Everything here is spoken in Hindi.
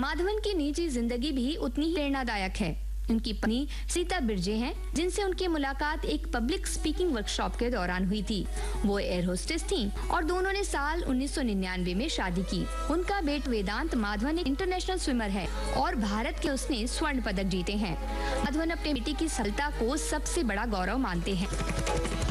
माधवन की निजी जिंदगी भी उतनी ही प्रेरणादायक है। उनकी पत्नी सीता बिरजे हैं, जिनसे उनकी मुलाकात एक पब्लिक स्पीकिंग वर्कशॉप के दौरान हुई थी। वो एयर होस्टेस थीं और दोनों ने साल 1999 में शादी की। उनका बेटा वेदांत माधवन एक इंटरनेशनल स्विमर है और भारत के उसने स्वर्ण पदक जीते हैं। माधवन अपने बेटे की सफलता को सबसे बड़ा गौरव मानते हैं।